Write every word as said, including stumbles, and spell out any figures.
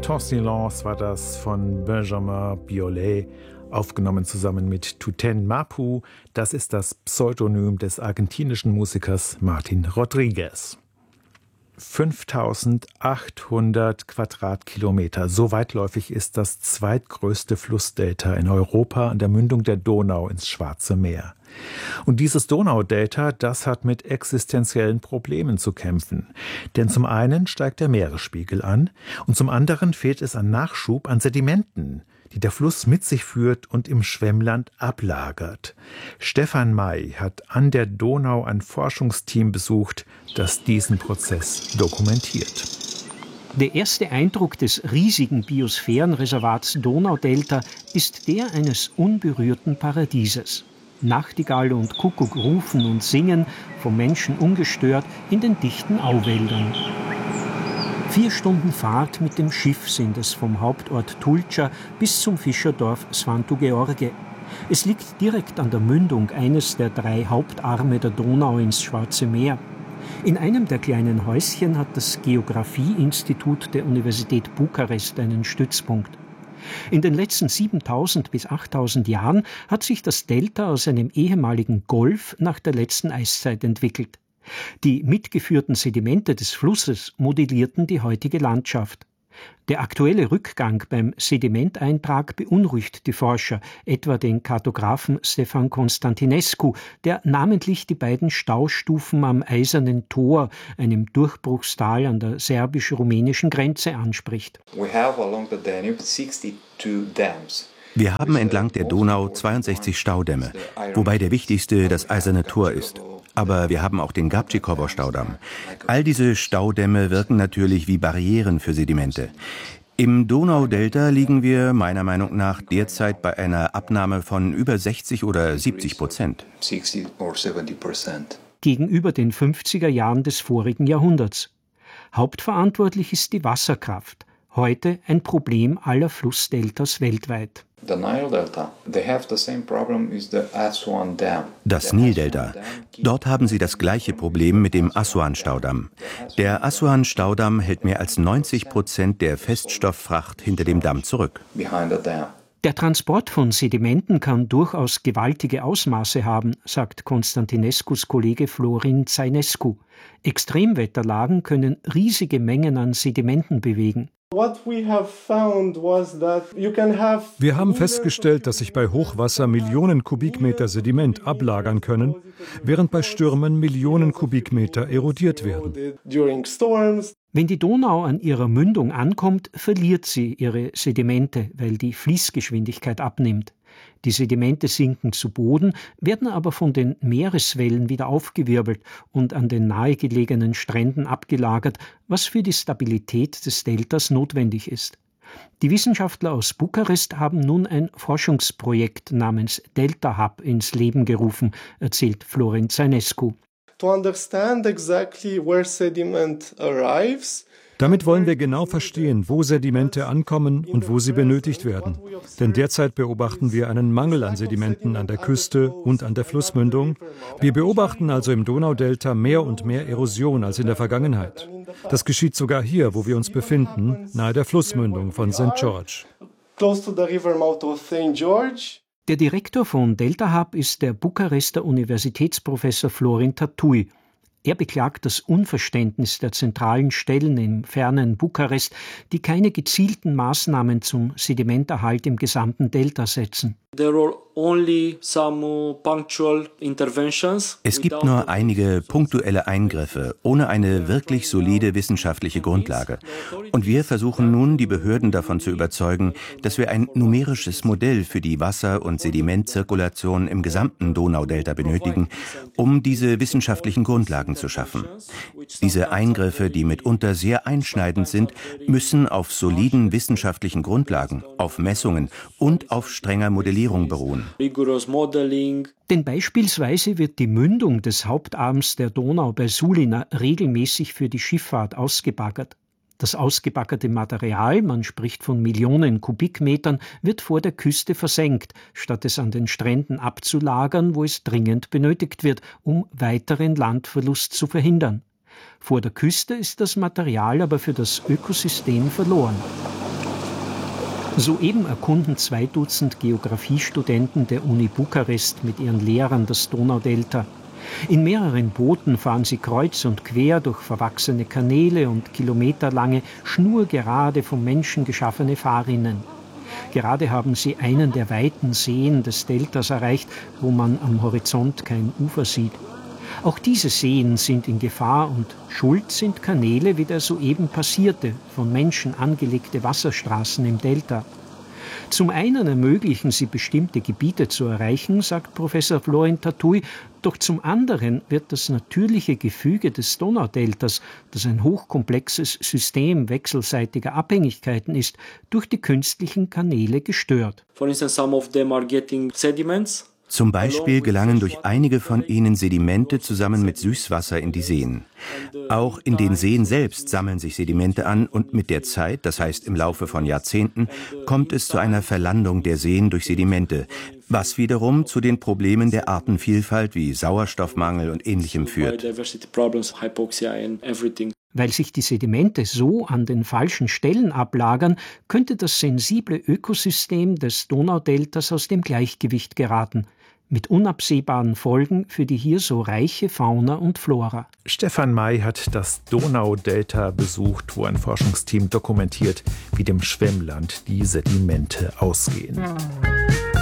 Temps Silence war das von Benjamin Biolay, aufgenommen zusammen mit Tuten Mapu. Das ist das Pseudonym des argentinischen Musikers Martin Rodriguez. fünftausendachthundert Quadratkilometer. So weitläufig ist das zweitgrößte Flussdelta in Europa an der Mündung der Donau ins Schwarze Meer. Und dieses Donaudelta, das hat mit existenziellen Problemen zu kämpfen. Denn zum einen steigt der Meeresspiegel an und zum anderen fehlt es an Nachschub an Sedimenten, die der Fluss mit sich führt und im Schwemmland ablagert. Stefan May hat an der Donau ein Forschungsteam besucht, das diesen Prozess dokumentiert. Der erste Eindruck des riesigen Biosphärenreservats Donaudelta ist der eines unberührten Paradieses. Nachtigall und Kuckuck rufen und singen, vom Menschen ungestört, in den dichten Auwäldern. Vier Stunden Fahrt mit dem Schiff sind es vom Hauptort Tulča bis zum Fischerdorf Svantu George. Es liegt direkt an der Mündung eines der drei Hauptarme der Donau ins Schwarze Meer. In einem der kleinen Häuschen hat das Geografieinstitut der Universität Bukarest einen Stützpunkt. In den letzten siebentausend bis achttausend Jahren hat sich das Delta aus einem ehemaligen Golf nach der letzten Eiszeit entwickelt. Die mitgeführten Sedimente des Flusses modellierten die heutige Landschaft. Der aktuelle Rückgang beim Sedimenteintrag beunruhigt die Forscher, etwa den Kartografen Stefan Constantinescu, der namentlich die beiden Staustufen am Eisernen Tor, einem Durchbruchstal an der serbisch-rumänischen Grenze, anspricht. Wir haben entlang der Donau zweiundsechzig Staudämme, wobei der wichtigste das Eiserne Tor ist. Aber wir haben auch den Gabčíkovo-Staudamm. All diese Staudämme wirken natürlich wie Barrieren für Sedimente. Im Donaudelta liegen wir meiner Meinung nach derzeit bei einer Abnahme von über sechzig oder siebzig Prozent. Gegenüber den fünfziger Jahren des vorigen Jahrhunderts. Hauptverantwortlich ist die Wasserkraft. Heute ein Problem aller Flussdeltas weltweit. Das Nildelta. Dort haben sie das gleiche Problem mit dem Assuan-Staudamm. Der Assuan-Staudamm hält mehr als neunzig Prozent der Feststofffracht hinter dem Damm zurück. Der Transport von Sedimenten kann durchaus gewaltige Ausmaße haben, sagt Constantinescus Kollege Florin Țăinescu. Extremwetterlagen können riesige Mengen an Sedimenten bewegen. Wir haben festgestellt, dass sich bei Hochwasser Millionen Kubikmeter Sediment ablagern können, während bei Stürmen Millionen Kubikmeter erodiert werden. Wenn die Donau an ihrer Mündung ankommt, verliert sie ihre Sedimente, weil die Fließgeschwindigkeit abnimmt. Die Sedimente sinken zu Boden, werden aber von den Meereswellen wieder aufgewirbelt und an den nahegelegenen Stränden abgelagert, was für die Stabilität des Deltas notwendig ist. Die Wissenschaftler aus Bukarest haben nun ein Forschungsprojekt namens Delta Hub ins Leben gerufen, erzählt Florin Țăinescu. To understand exactly where sediment arrives, Damit wollen wir genau verstehen, wo Sedimente ankommen und wo sie benötigt werden. Denn derzeit beobachten wir einen Mangel an Sedimenten an der Küste und an der Flussmündung. Wir beobachten also im Donaudelta mehr und mehr Erosion als in der Vergangenheit. Das geschieht sogar hier, wo wir uns befinden, nahe der Flussmündung von Sankt George. Der Direktor von Delta Hub ist der Bukarester Universitätsprofessor Florin Tatui. Er beklagt das Unverständnis der zentralen Stellen im fernen Bukarest, die keine gezielten Maßnahmen zum Sedimenterhalt im gesamten Delta setzen. Es gibt nur einige punktuelle Eingriffe, ohne eine wirklich solide wissenschaftliche Grundlage. Und wir versuchen nun, die Behörden davon zu überzeugen, dass wir ein numerisches Modell für die Wasser- und Sedimentzirkulation im gesamten Donaudelta benötigen, um diese wissenschaftlichen Grundlagen zu schaffen. Diese Eingriffe, die mitunter sehr einschneidend sind, müssen auf soliden wissenschaftlichen Grundlagen, auf Messungen und auf strenger Modellierung beruhen. Denn beispielsweise wird die Mündung des Hauptarms der Donau bei Sulina regelmäßig für die Schifffahrt ausgebaggert. Das ausgebaggerte Material, man spricht von Millionen Kubikmetern, wird vor der Küste versenkt, statt es an den Stränden abzulagern, wo es dringend benötigt wird, um weiteren Landverlust zu verhindern. Vor der Küste ist das Material aber für das Ökosystem verloren. Soeben erkunden zwei Dutzend Geografiestudenten der Uni Bukarest mit ihren Lehrern das Donaudelta. In mehreren Booten fahren sie kreuz und quer durch verwachsene Kanäle und kilometerlange, schnurgerade vom Menschen geschaffene Fahrrinnen. Gerade haben sie einen der weiten Seen des Deltas erreicht, wo man am Horizont kein Ufer sieht. Auch diese Seen sind in Gefahr und schuld sind Kanäle wie der soeben passierte, von Menschen angelegte Wasserstraßen im Delta. Zum einen ermöglichen sie bestimmte Gebiete zu erreichen, sagt Professor Florin Tatuy, doch zum anderen wird das natürliche Gefüge des Donaudeltas, das ein hochkomplexes System wechselseitiger Abhängigkeiten ist, durch die künstlichen Kanäle gestört. For instance, some of them are getting sediments. Zum Beispiel gelangen durch einige von ihnen Sedimente zusammen mit Süßwasser in die Seen. Auch in den Seen selbst sammeln sich Sedimente an und mit der Zeit, das heißt im Laufe von Jahrzehnten, kommt es zu einer Verlandung der Seen durch Sedimente, was wiederum zu den Problemen der Artenvielfalt wie Sauerstoffmangel und Ähnlichem führt. Weil sich die Sedimente so an den falschen Stellen ablagern, könnte das sensible Ökosystem des Donaudeltas aus dem Gleichgewicht geraten, mit unabsehbaren Folgen für die hier so reiche Fauna und Flora. Stefan May hat das Donaudelta besucht, wo ein Forschungsteam dokumentiert, wie dem Schwemmland die Sedimente ausgehen.